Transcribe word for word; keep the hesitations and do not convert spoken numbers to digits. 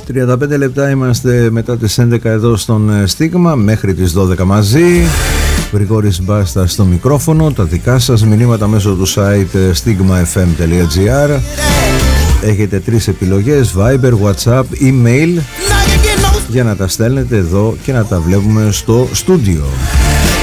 τριάντα πέντε λεπτά είμαστε μετά τις έντεκα εδώ στον Στίγμα, μέχρι τις δώδεκα μαζί. Γρηγόρης Μπάστας στο μικρόφωνο, τα δικά σας μηνύματα μέσω του site stigma f m τελεία g r. Έχετε τρεις επιλογές, Viber, WhatsApp, email, για να τα στέλνετε εδώ και να τα βλέπουμε στο στούντιο.